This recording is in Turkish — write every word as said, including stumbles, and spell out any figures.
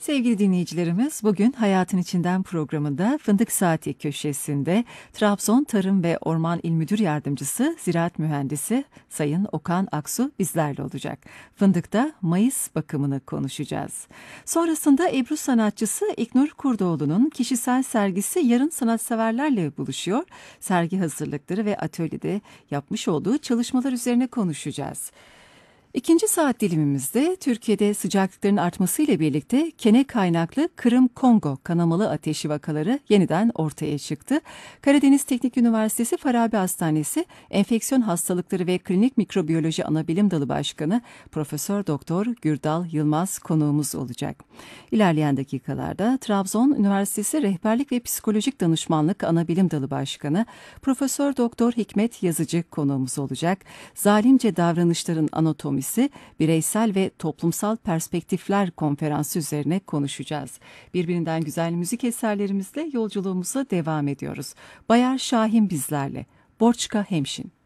Sevgili dinleyicilerimiz, bugün Hayatın İçinden programında Fındık Saati köşesinde Trabzon Tarım ve Orman İl Müdür Yardımcısı Ziraat Mühendisi Sayın Okan Aksu bizlerle olacak. Fındıkta Mayıs bakımını konuşacağız. Sonrasında Ebru sanatçısı İknur Kurdoğlu'nun kişisel sergisi yarın sanatseverlerle buluşuyor. Sergi hazırlıkları ve atölyede yapmış olduğu çalışmalar üzerine konuşacağız. İkinci saat dilimimizde Türkiye'de sıcaklıkların artmasıyla birlikte kene kaynaklı Kırım-Kongo kanamalı ateşi vakaları yeniden ortaya çıktı. Karadeniz Teknik Üniversitesi Farabi Hastanesi Enfeksiyon Hastalıkları ve Klinik Mikrobiyoloji Anabilim Dalı Başkanı Profesör Doktor Gürdal Yılmaz konuğumuz olacak. İlerleyen dakikalarda Trabzon Üniversitesi Rehberlik ve Psikolojik Danışmanlık Anabilim Dalı Başkanı Profesör Doktor Hikmet Yazıcı konuğumuz olacak. Zalimce davranışların anatomisi Bireysel ve Toplumsal Perspektifler konferansı üzerine konuşacağız. Birbirinden güzel müzik eserlerimizle yolculuğumuza devam ediyoruz. Bayar Şahin bizlerle. Borçka Hemşin.